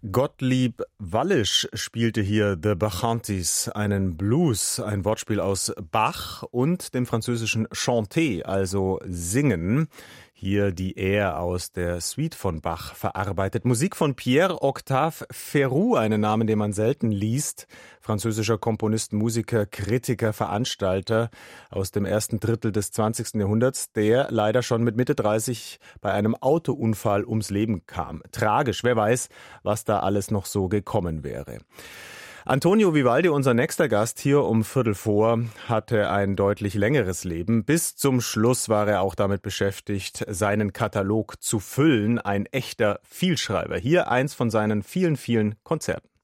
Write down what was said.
Gottlieb Wallisch spielte hier The Bacchantes, einen Blues, ein Wortspiel aus Bach und dem französischen Chanter, also singen. Hier die Air aus der Suite von Bach verarbeitet. Musik von Pierre-Octave Ferrou, einen Namen, den man selten liest. Französischer Komponist, Musiker, Kritiker, Veranstalter aus dem ersten Drittel des 20. Jahrhunderts, der leider schon mit Mitte 30 bei einem Autounfall ums Leben kam. Tragisch, wer weiß, was da alles noch so gekommen wäre. Antonio Vivaldi, unser nächster Gast hier um 3:15, hatte ein deutlich längeres Leben. Bis zum Schluss war er auch damit beschäftigt, seinen Katalog zu füllen. Ein echter Vielschreiber. Hier eins von seinen vielen, vielen Konzerten.